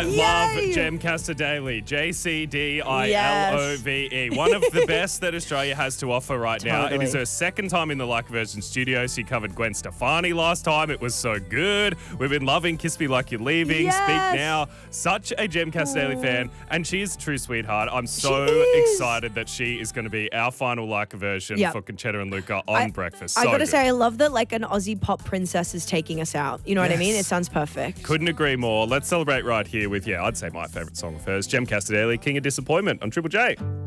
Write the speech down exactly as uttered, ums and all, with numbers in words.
I Yay. love Gemcaster Daily. J C D I L O V E. One of the best that Australia has to offer right now. It Totally. is her second time in the Like a Virgin studio. She covered Gwen Stefani last time. It was so good. We've been loving Kiss Me Like You're Leaving, Yes. Speak Now. Such a Gemcaster Daily fan. And she is a true sweetheart. I'm so She is. excited that she is going to be our final Like a Virgin Yep. for Conchetta and Luca on I- Breakfast. I So gotta good. say, I love that like an Aussie pop princess is taking us out. You know what I mean? Yes. It sounds perfect. Couldn't agree more. Let's celebrate right here with, yeah, I'd say my favourite song of hers, Gemcaster Daily, King of Disappointment on Triple J.